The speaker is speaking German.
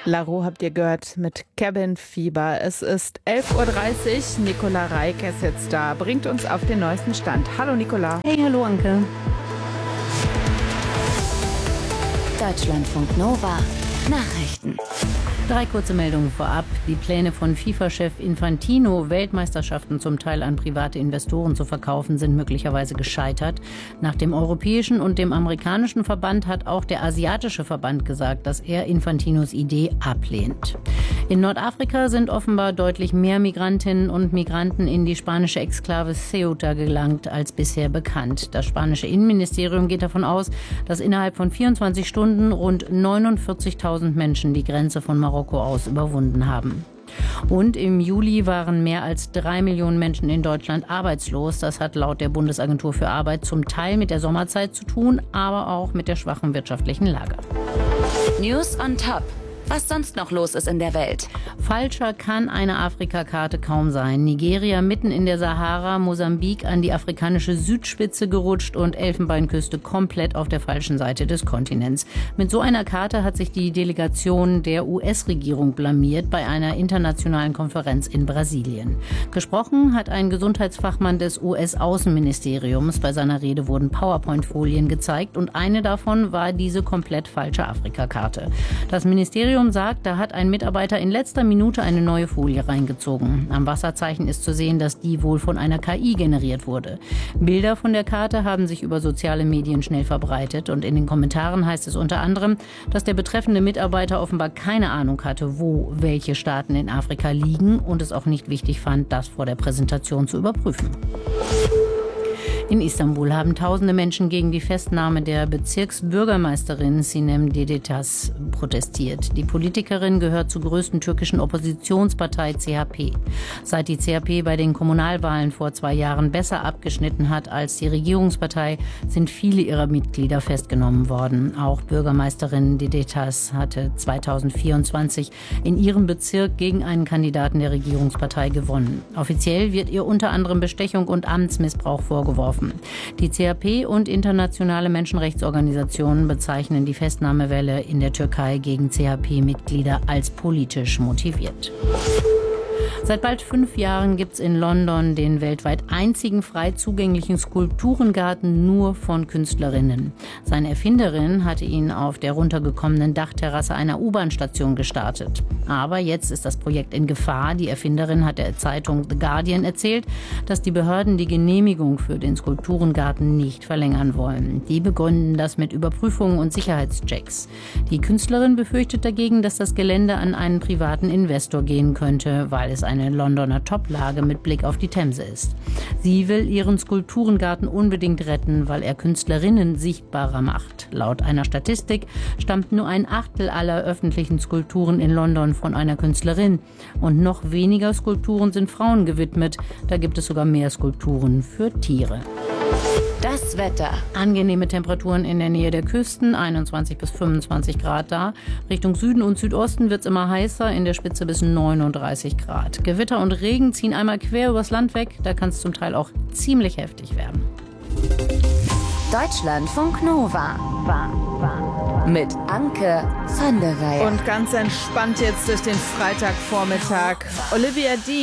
Laro habt ihr gehört mit Cabin Fever. Es ist 11:30 Uhr. Nicola Reik ist jetzt da, bringt uns auf den neuesten Stand. Hallo Nicola. Hey, hallo Anke. Deutschlandfunk Nova Nachrichten. 3 kurze Meldungen vorab. Die Pläne von FIFA-Chef Infantino, Weltmeisterschaften zum Teil an private Investoren zu verkaufen, sind möglicherweise gescheitert. Nach dem europäischen und dem amerikanischen Verband hat auch der asiatische Verband gesagt, dass er Infantinos Idee ablehnt. In Nordafrika sind offenbar deutlich mehr Migrantinnen und Migranten in die spanische Exklave Ceuta gelangt als bisher bekannt. Das spanische Innenministerium geht davon aus, dass innerhalb von 24 Stunden rund 49.000 Menschen die Grenze von Marokko aus überwunden haben. Und im Juli waren mehr als 3 Millionen Menschen in Deutschland arbeitslos. Das hat laut der Bundesagentur für Arbeit zum Teil mit der Sommerzeit zu tun, aber auch mit der schwachen wirtschaftlichen Lage. News on Top. Was sonst noch los ist in der Welt. Falscher kann eine Afrikakarte kaum sein. Nigeria mitten in der Sahara, Mosambik an die afrikanische Südspitze gerutscht und Elfenbeinküste komplett auf der falschen Seite des Kontinents. Mit so einer Karte hat sich die Delegation der US-Regierung blamiert bei einer internationalen Konferenz in Brasilien. Gesprochen hat ein Gesundheitsfachmann des US-Außenministeriums. Bei seiner Rede wurden PowerPoint-Folien gezeigt und eine davon war diese komplett falsche Afrikakarte. Das Ministerium sagt, da hat ein Mitarbeiter in letzter Minute eine neue Folie reingezogen. Am Wasserzeichen ist zu sehen, dass die wohl von einer KI generiert wurde. Bilder von der Karte haben sich über soziale Medien schnell verbreitet und in den Kommentaren heißt es unter anderem, dass der betreffende Mitarbeiter offenbar keine Ahnung hatte, wo welche Staaten in Afrika liegen und es auch nicht wichtig fand, das vor der Präsentation zu überprüfen. In Istanbul haben tausende Menschen gegen die Festnahme der Bezirksbürgermeisterin Sinem Dedetas protestiert. Die Politikerin gehört zur größten türkischen Oppositionspartei CHP. Seit die CHP bei den Kommunalwahlen vor 2 Jahren besser abgeschnitten hat als die Regierungspartei, sind viele ihrer Mitglieder festgenommen worden. Auch Bürgermeisterin Dedetas hatte 2024 in ihrem Bezirk gegen einen Kandidaten der Regierungspartei gewonnen. Offiziell wird ihr unter anderem Bestechung und Amtsmissbrauch vorgeworfen. Die CHP und internationale Menschenrechtsorganisationen bezeichnen die Festnahmewelle in der Türkei gegen CHP-Mitglieder als politisch motiviert. Seit bald 5 Jahren gibt es in London den weltweit einzigen frei zugänglichen Skulpturengarten nur von Künstlerinnen. Seine Erfinderin hatte ihn auf der runtergekommenen Dachterrasse einer U-Bahn-Station gestartet. Aber jetzt ist das Projekt in Gefahr. Die Erfinderin hat der Zeitung The Guardian erzählt, dass die Behörden die Genehmigung für den Skulpturengarten nicht verlängern wollen. Die begründen das mit Überprüfungen und Sicherheitschecks. Die Künstlerin befürchtet dagegen, dass das Gelände an einen privaten Investor gehen könnte, weil es eine Londoner Toplage mit Blick auf die Themse ist. Sie will ihren Skulpturengarten unbedingt retten, weil er Künstlerinnen sichtbarer macht. Laut einer Statistik stammt nur 1/8 aller öffentlichen Skulpturen in London von einer Künstlerin. Und noch weniger Skulpturen sind Frauen gewidmet. Da gibt es sogar mehr Skulpturen für Tiere. Das Wetter. Angenehme Temperaturen in der Nähe der Küsten, 21 bis 25 Grad da. Richtung Süden und Südosten wird es immer heißer, in der Spitze bis 39 Grad. Gewitter und Regen ziehen einmal quer übers Land weg, da kann es zum Teil auch ziemlich heftig werden. Deutschlandfunk Nova. Mit Anke van der Weyer. Und ganz entspannt jetzt durch den Freitagvormittag. Olivia Dean.